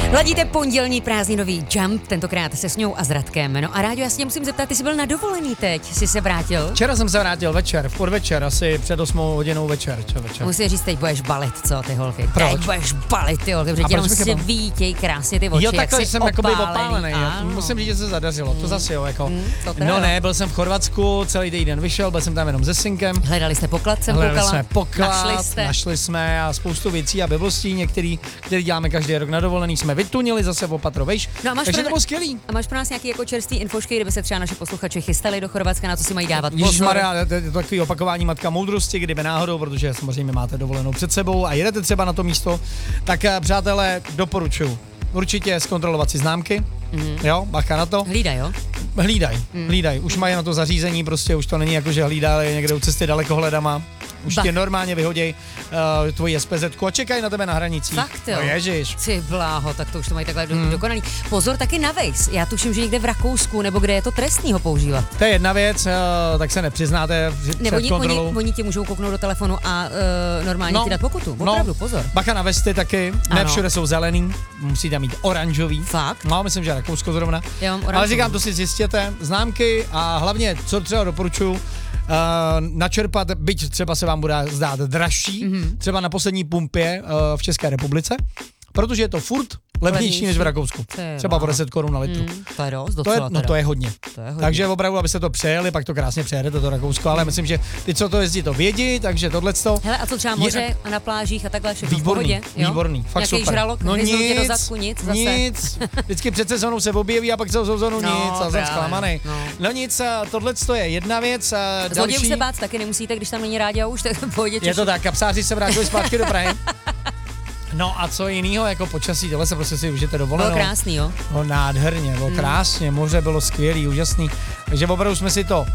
Ladíte pondělní prázdninový Jump, tentokrát se Sňou a s Radkem. No a Ráďo, já se musím zeptat, ty jsi byl na dovolený teď, jsi se vrátil? Včera jsem se vrátil večer, v podvečer, asi před 8 hodinou večer. Musím říct, teď budeš balit, co ty holky? Proč? Teď budeš balit, ty holky, protože ti jenom svítěj krásně ty oči, jo, takhle jak jsem jsi jakoby opálený. Musím říct, že se zadařilo, to zase jo, jako. No ne, byl jsem v Chorvatsku, celý týden vyšel, byl jsem tam jenom se synkem. Hledali jste poklad, jsme poklad, našli jsme a spoustu věcí a blbostí, který děláme každý rok na dovolený, jsme vytunili zase v opatro, víš? No takže to bylo skvělý. A máš pro nás nějaký jako čerstvý infošky, kdyby se třeba naši posluchači chystali do Chorvatska, na co si mají dávat pozor? Ježišmarja, to je takový opakování matka moudrosti, kdyby náhodou, protože samozřejmě máte dovolenou před sebou a jedete třeba na to místo, tak přátelé, doporučuju určitě zkontrolovat si známky, jo, bacha na to. Hlídaj, už mají na to zařízení, prostě už to není jako, že hlídali někde u cesty dalekohledama. Už tě normálně vyhoděj tvoji SPZ-ku a čekají na tebe na hranicích. Fakt jo? No ježiš. Ty bláho, tak to už to mají takhle dokonaný. Pozor taky na Waze. Já tuším, že někde v Rakousku, nebo kde je to trestný ho používat. To je jedna věc, tak se nepřiznáte před kontrolou. Oni ti můžou kouknout do telefonu a normálně ti dát pokutu. Opravdu, pozor. Bacha na vesty taky, ne všude jsou zelený, musíte mít oranžový. Fakt? No, myslím, že Rakousko zrovna. Ale říkám, to si zjistěte, známky a hlavně, co třeba doporučuju, načerpat, byť třeba se vám bude zdát dražší, třeba na poslední pumpě v České republice, protože je to furt levnější než v Rakousku. Třeba o 10 korun na litru. To je dost, docela to je hodně. Takže opravdu, abyste to přejeli, pak to krásně přejedete to Rakousko, ale myslím, že ty, co to jezdí, to vědí, takže tohleto. Hele, a co třeba moře a na plážích a takhle všechno v pohodě? Výborný, fakt nějaký super. Žralok, no nic, do zadku, nic zase. Nic, vždycky před sezónou se objeví a pak celou sezónu nic a jsem zklamanej. No nic, tohleto je jedna věc. Zlodějů se bát taky nemusíte, když tam není Ráďa už, tak v pohodě. Je to tak, kapsáři se vrátili zpátky do Prahy. No a co jinýho, jako počasí, tohle se prostě si užijete dovolenou. Bylo krásný, jo? No nádherně, bylo krásně, moře bylo skvělý, úžasný. Takže opravdu jsme si to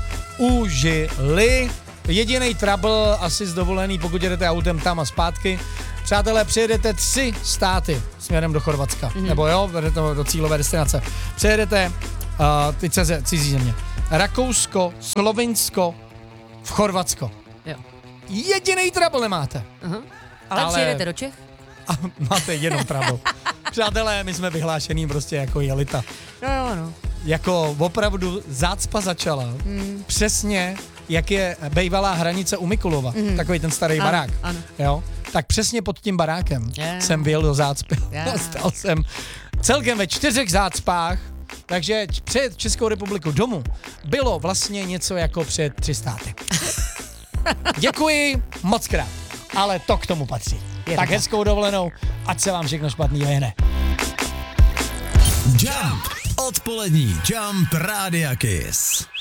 užili. Jedinej trouble asi z dovolený, pokud jedete autem tam a zpátky. Přátelé, přijedete 3 státy směrem do Chorvatska, nebo jo, do cílové destinace. Přijedete ty cizí země. Rakousko, Slovinsko, v Chorvatsko. Jo. Jedinej trouble nemáte. Ale přijedete do Čech? A máte jenom trouble. Přátelé, my jsme vyhlášený prostě jako jelita. No. Jako opravdu zácpa začala. Přesně, jak je bývalá hranice u Mikulova. Takový ten starý barák. Ano. Jo? Tak přesně pod tím barákem jsem vyjel do zácpy. Stal jsem celkem ve 4 zácpách. Takže před Českou republiku domů bylo vlastně něco jako před 3 státy. Děkuji moc krát, ale to k tomu patří. Tak hezkou dovolenou, ať se vám všechno špatný vyhne. Jump, odpolední Jump Rádia Kiss.